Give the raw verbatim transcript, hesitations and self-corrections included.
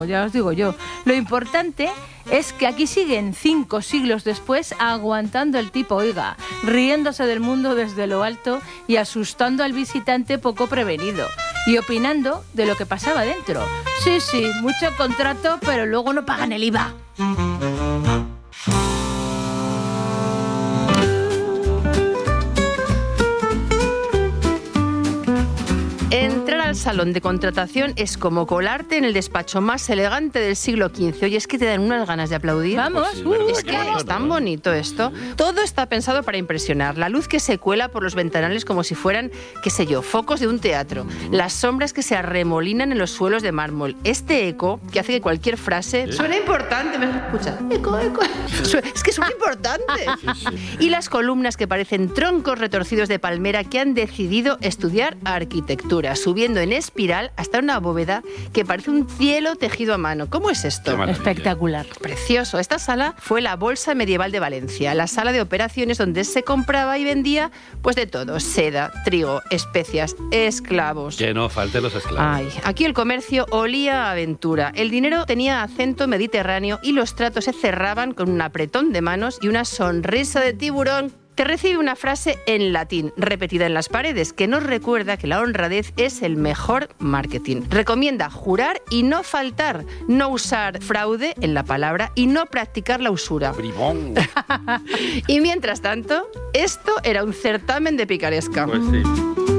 Ya os digo yo. Lo importante es que aquí siguen cinco siglos después aguantando el tipo, oiga, riéndose del mundo desde lo alto y asustando al visitante poco prevenido y opinando de lo que pasaba dentro. Sí, sí, mucho contrato, pero luego no pagan el I V A. Entrar al salón de contratación es como colarte en el despacho más elegante del siglo quince. Oye, es que te dan unas ganas de aplaudir. Vamos, Pues sí, es verdad, Es qué que bonito, es tan ¿no? bonito esto. Todo está pensado para impresionar. La luz que se cuela por los ventanales como si fueran, qué sé yo, focos de un teatro. Las sombras que se arremolinan en los suelos de mármol. Este eco que hace que cualquier frase ¿Sí? suene importante. ¿Me escucha? Eco, eco. Es que suena importante. Y las columnas que parecen troncos retorcidos de palmera que han decidido estudiar arquitectura, subiendo en espiral hasta una bóveda que parece un cielo tejido a mano. ¿Cómo es esto? Qué maravilla. Espectacular. Precioso. Esta sala fue la Bolsa Medieval de Valencia, la sala de operaciones donde se compraba y vendía pues de todo: seda, trigo, especias, esclavos. Que no falten los esclavos. Ay, aquí el comercio olía a aventura. El dinero tenía acento mediterráneo y los tratos se cerraban con un apretón de manos y una sonrisa de tiburón que recibe una frase en latín, repetida en las paredes, que nos recuerda que la honradez es el mejor marketing. Recomienda jurar y no faltar, no usar fraude en la palabra y no practicar la usura. Bribón. Y mientras tanto, esto era un certamen de picaresca. Pues sí.